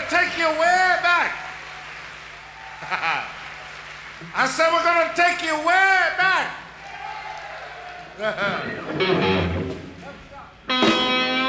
to take you way back. I said we're going to take you way back.